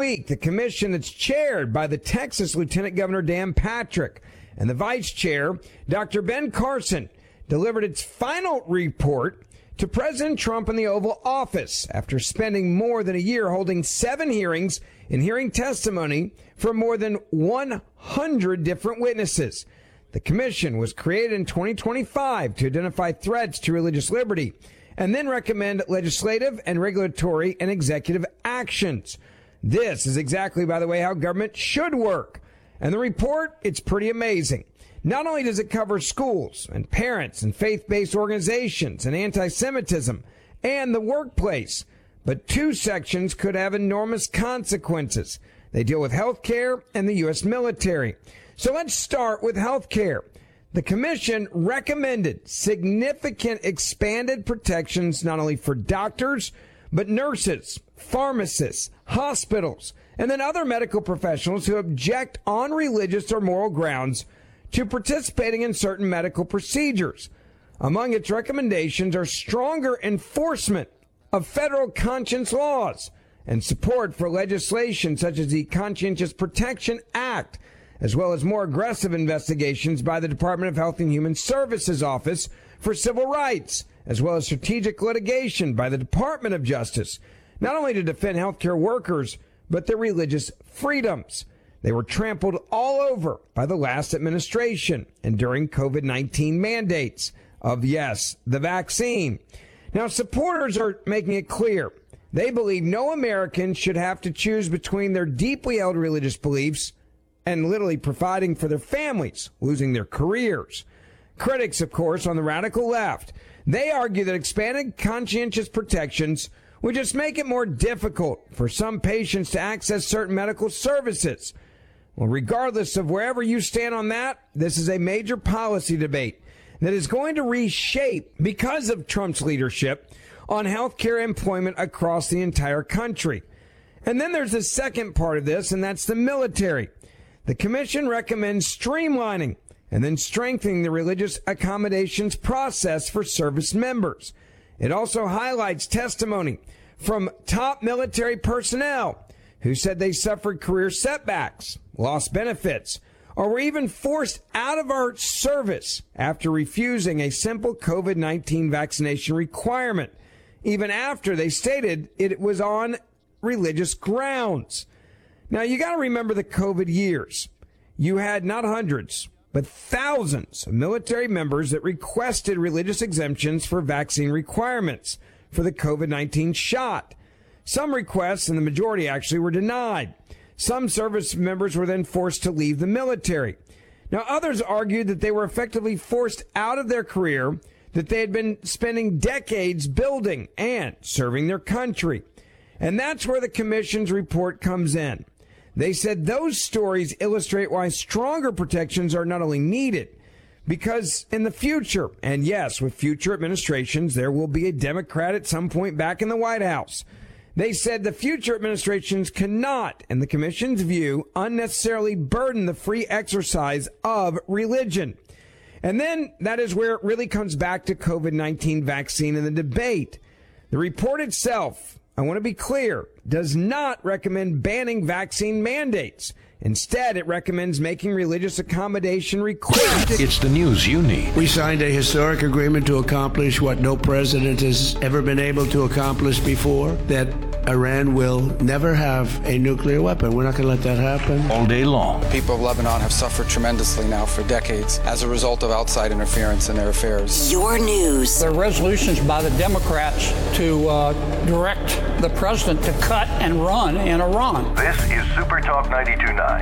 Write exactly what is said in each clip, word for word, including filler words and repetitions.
week, the commission that's chaired by the Texas Lieutenant Governor Dan Patrick and the vice chair, Doctor Ben Carson, delivered its final report to President Trump in the Oval Office after spending more than a year holding seven hearings and hearing testimony from more than one hundred different witnesses. The commission was created in twenty twenty-five to identify threats to religious liberty and then recommend legislative and regulatory and executive actions. This is exactly, by the way, how government should work. And the report, it's pretty amazing. Not only does it cover schools and parents and faith-based organizations and anti-Semitism and the workplace, but two sections could have enormous consequences. They deal with health care and the U S military. So let's start with health care. The commission recommended significant expanded protections not only for doctors, but nurses, pharmacists, hospitals, and then other medical professionals who object on religious or moral grounds to participating in certain medical procedures. Among its recommendations are stronger enforcement of federal conscience laws and support for legislation such as the Conscientious Protection Act, as well as more aggressive investigations by the Department of Health and Human Services Office for civil rights, as well as strategic litigation by the Department of Justice, not only to defend healthcare workers, but their religious freedoms. They were trampled all over by the last administration and during COVID nineteen mandates of, yes, the vaccine. Now, supporters are making it clear they believe no American should have to choose between their deeply held religious beliefs and literally providing for their families, losing their careers. Critics, of course, on the radical left, they argue that expanded conscientious protections would just make it more difficult for some patients to access certain medical services. Well, regardless of wherever you stand on that, this is a major policy debate that is going to reshape, because of Trump's leadership, on healthcare employment across the entire country. And then there's the second part of this, and that's the military. The commission recommends streamlining and then strengthening the religious accommodations process for service members. It also highlights testimony from top military personnel who said they suffered career setbacks, lost benefits, or were even forced out of our service after refusing a simple COVID nineteen vaccination requirement, even after they stated it was on religious grounds. Now, you got to remember the COVID years. You had not hundreds, but thousands of military members that requested religious exemptions for vaccine requirements for the COVID nineteen shot. Some requests, and the majority actually, were denied. Some service members were then forced to leave the military. Now, others argued that they were effectively forced out of their career that they had been spending decades building and serving their country. And that's where the commission's report comes in. They said those stories illustrate why stronger protections are not only needed, because in the future, and yes, with future administrations, there will be a Democrat at some point back in the White House. They said the future administrations cannot, in the commission's view, unnecessarily burden the free exercise of religion. And then that is where it really comes back to COVID nineteen vaccine and the debate. The report itself, I want to be clear, does not recommend banning vaccine mandates. Instead, it recommends making religious accommodation required. It's the news you need. We signed a historic agreement to accomplish what no president has ever been able to accomplish before, that Iran will never have a nuclear weapon. We're not going to let that happen. All day long. People of Lebanon have suffered tremendously now for decades as a result of outside interference in their affairs. Your news. There are resolutions by the Democrats to uh, direct the president to cut and run in Iran. This is Super Talk ninety-two point nine.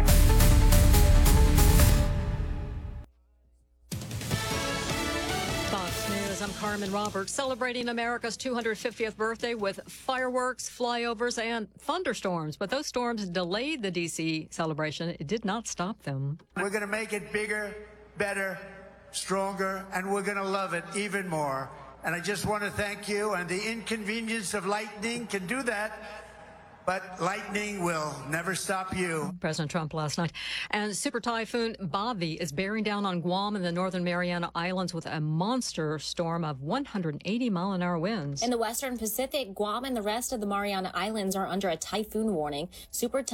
Fox News, I'm Carmen Roberts, celebrating America's two hundred fiftieth birthday with fireworks, flyovers, and thunderstorms. But those storms delayed the D C celebration. It did not stop them. We're going to make it bigger, better, stronger, and we're going to love it even more. And I just want to thank you. And the inconvenience of lightning can do that. But lightning will never stop you. President Trump last night. And Super Typhoon Bobby is bearing down on Guam and the Northern Mariana Islands with a monster storm of one hundred eighty mile an hour winds. In the Western Pacific, Guam and the rest of the Mariana Islands are under a typhoon warning. Super